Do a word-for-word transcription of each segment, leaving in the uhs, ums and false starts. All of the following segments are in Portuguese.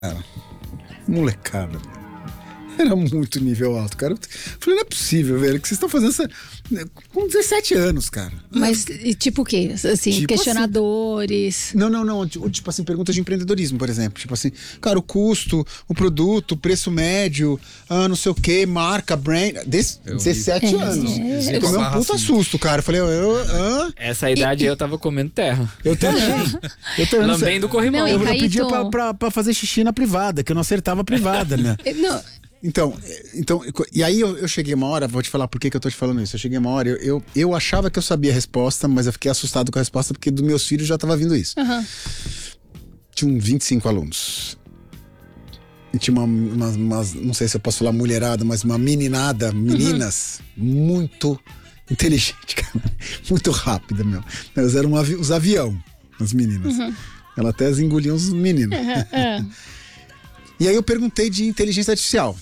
Cara, molecada. Era muito nível alto, cara. Eu falei, não é possível, velho, que vocês estão fazendo essa... com dezessete anos, cara. Mas, e tipo o quê? Assim, Tipo questionadores... Assim, não, não, não. Tipo assim, perguntas de empreendedorismo, por exemplo. Tipo assim, cara, o custo, o produto, o preço médio, ah, não sei o quê, marca, brand... Des, dezessete é, anos. É, eu tomei um puta assim. susto, cara. Eu falei, eu... eu ah. Essa idade E- eu tava comendo terra. Eu também. Eu também. não sei. Lambendo corrimão. Não, e Eu, eu Caíto- pedia pra, pra, pra fazer xixi na privada, que eu não acertava a privada, né? Não, Então, então, e aí eu, eu cheguei uma hora, vou te falar por que, que eu tô te falando isso. Eu cheguei uma hora, eu, eu, eu achava que eu sabia a resposta, mas eu fiquei assustado com a resposta porque dos meus filhos já tava vindo isso. aham. Tinham vinte e cinco alunos. E tinha uma, uma, umas, não sei se eu posso falar mulherada, mas uma meninada, meninas, muito inteligente, cara. Muito rápida, meu. Elas eram avi- os avião, as meninas. Elas até as engoliam os meninos. E aí eu perguntei de inteligência artificial.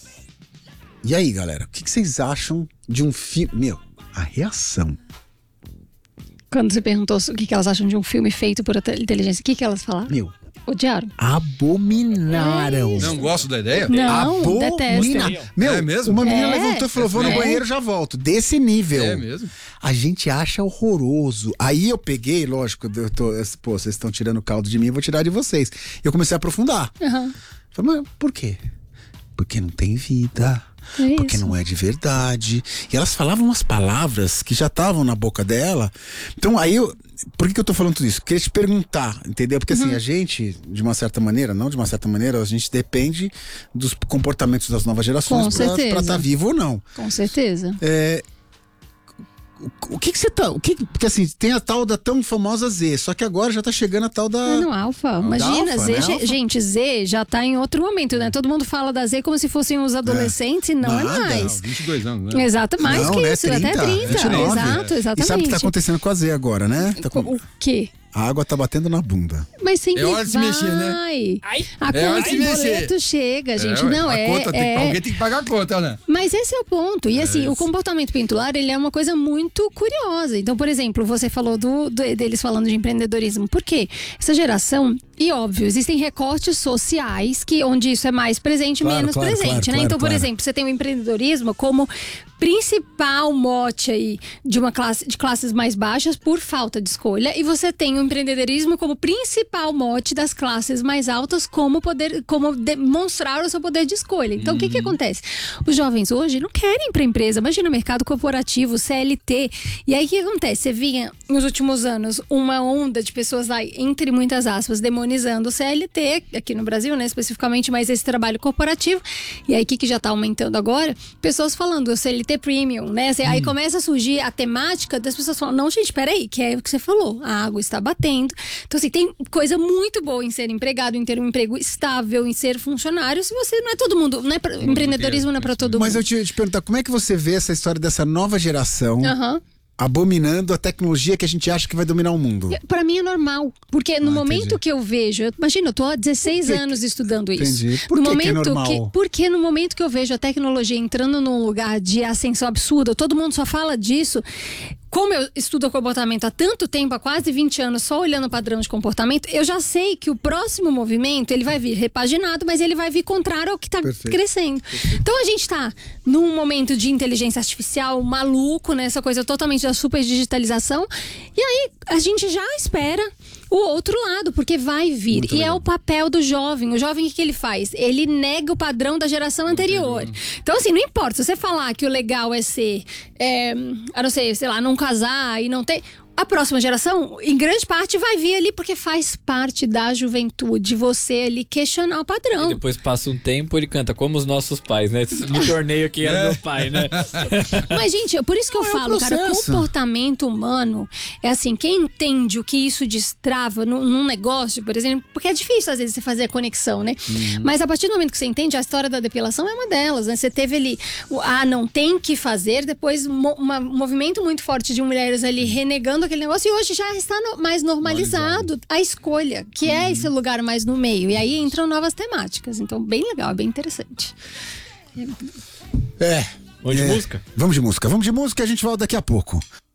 E aí, galera, o que, que vocês acham de um filme? Meu, a reação. Quando você perguntou o que que elas acham de um filme feito por ate- inteligência, o que que elas falaram? Meu, Odiaram? abominaram. Não gosto da ideia? Não, Abomina- detestam. Meu, É mesmo? uma menina É. levantou e falou: vou no É. banheiro, já volto. Desse nível. É mesmo? A gente acha horroroso. Aí eu peguei, lógico, eu tô, pô, vocês estão tirando o caldo de mim, eu vou tirar de vocês. Eu comecei a aprofundar. Aham. Falei, mas por quê? Porque não tem vida. É Porque isso. não é de verdade. E elas falavam umas palavras que já estavam na boca dela. Então aí eu. Por que, que eu tô falando tudo isso? Queria te perguntar, entendeu? Porque Uhum. assim, a gente, de uma certa maneira, não de uma certa maneira, a gente depende dos comportamentos das novas gerações Com pra certeza. estar vivo ou não. Com certeza. É, o, o que que você tá. O que, porque assim, tem a tal da tão famosa Z, só que agora já tá chegando a tal da. Ah, não, alfa. Imagina, alfa, Z, né? ge- Alfa. gente, Z já tá em outro momento, né? Todo mundo fala da Z como se fossem os adolescentes e não Nada. é Não, mais. vinte e dois anos, né? Exato, mais Não, que né? isso, até trinta, trinta. vinte e nove. Exato, E exatamente. sabe o que tá acontecendo com a Z agora, né? Tá com- O quê? A água tá batendo na bunda. Mas sempre É hora de se vai. mexer, né? Ai. A É hora conta, de o se mexer. boleto chega, gente. ué, não, a é, conta tem que- é... Alguém tem que pagar a conta, né? Mas esse é o ponto. E assim, o isso. comportamento pendular, ele é uma coisa muito curiosa. Então, por exemplo, você falou do, do- deles falando de empreendedorismo. Por quê? Essa geração, e óbvio, existem recortes sociais que onde isso é mais presente e Claro, menos claro, presente, claro, né? claro, Então, por claro. exemplo, você tem o empreendedorismo como principal mote aí de uma classe de classes mais baixas por falta de escolha, e você tem o empreendedorismo como principal mote das classes mais altas como poder, como demonstrar o seu poder de escolha. Então, o que que acontece? Os jovens hoje não querem ir para empresa. Imagina mercado corporativo, C L T. E aí o que acontece? Você vinha nos últimos anos uma onda de pessoas lá, entre muitas aspas, demonizando o C L T aqui no Brasil, né, especificamente, mas esse trabalho corporativo. E aí o que que já está aumentando agora? Pessoas falando o C L T Premium, né? Cê- Aí começa a surgir a temática das pessoas falando, não, gente, peraí, que é o que você falou, a água está batendo. Então, assim, tem coisa muito boa em ser empregado, em ter um emprego estável, em ser funcionário, se você não é todo mundo, não é pra, empreendedorismo não é para todo Mas mundo. eu te, te perguntar, como é que você vê essa história dessa nova geração Aham. abominando a tecnologia que a gente acha que vai dominar o mundo? Pra mim é normal, porque no Ah, momento entendi. que eu vejo, eu- imagina, eu tô há dezesseis Por que- anos estudando isso. Entendi. Por no que que é momento normal? porque no momento que eu vejo a tecnologia entrando num lugar de ascensão absurda, todo mundo só fala disso. Como eu estudo comportamento há tanto tempo, há quase vinte anos, só olhando o padrão de comportamento, eu já sei que o próximo movimento, ele vai vir repaginado, mas ele vai vir contrário ao que está Perfeito. crescendo. Então a gente está num momento de inteligência artificial maluco, né? Essa coisa totalmente da super digitalização. E aí a gente já espera o outro lado, porque vai vir. Muito e legal. é o papel do jovem. O jovem, o que que ele faz? Ele nega o padrão da geração anterior. Então, assim, não importa. Se você falar que o legal é ser, é, eu não sei, sei lá, não casar e não ter... A próxima geração, em grande parte, vai vir ali porque faz parte da juventude. Você ali questionar o padrão. Depois passa um tempo, ele canta como os nossos pais, né? Me tornei aqui, era meu pai, né? Mas, gente, é por isso que eu Não, é um falo, cara, processo. comportamento humano é assim, quem entende o que isso destrava num, num negócio, por exemplo, porque é difícil às vezes você fazer a conexão, né? Mas a partir do momento que você entende, a história da depilação é uma delas, né? Você teve ali, o, ah, não tem que fazer, depois mo- uma- um movimento muito forte de mulheres ali renegando aquele negócio, e hoje já está no- mais normalizado a escolha, que é esse lugar mais no meio. E aí entram novas temáticas. Então, bem legal, é bem interessante. É. Vamos de É. música? Vamos de música. Vamos de música e a gente volta daqui a pouco.